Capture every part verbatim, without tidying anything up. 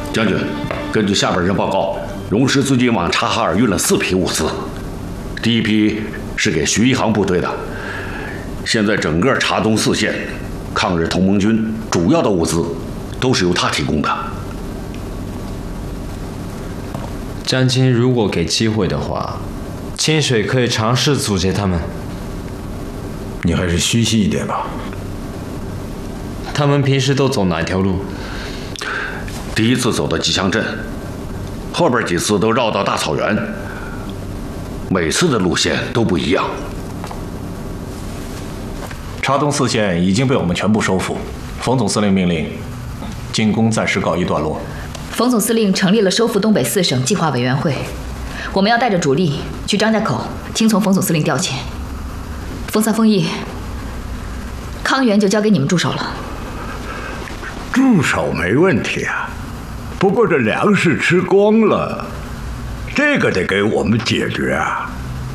将军，根据下边人报告，荣师最近往察哈尔运了四批物资，第一批是给徐一航部队的。现在整个察东四县，抗日同盟军主要的物资都是由他提供的。 江青如果给机会的话，清水可以尝试阻截他们。 你还是虚心一点吧。 他们平时都走哪条路？ 第一次走的吉祥镇，后边几次都绕到大草原，每次的路线都不一样。 察东四县已经被我们全部收复，冯总司令命令，进攻暂时告一段落。 冯总司令成立了收复东北四省计划委员会，我们要带着主力去张家口，听从冯总司令调遣。冯三、冯一，康源就交给你们驻守了。 驻守没问题啊，不过这粮食吃光了，这个得给我们解决啊。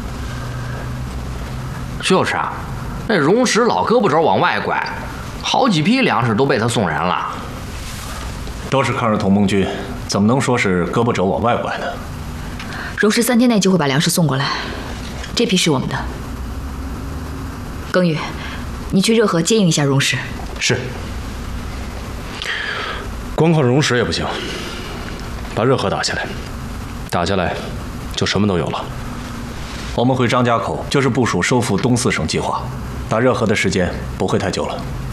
就是啊，那荣石老胳膊肘往外拐，好几批粮食都被他送人了。 都是抗日同盟军，怎么能说是胳膊肘往外拐呢？ 荣石三天内就会把粮食送过来，这批是我们的。耕耘，你去热河接应一下荣石。 是。光靠荣石也不行，把热河打下来，打下来就什么都有了。 我们回张家口就是部署收复东四省计划，打热河的时间不会太久了。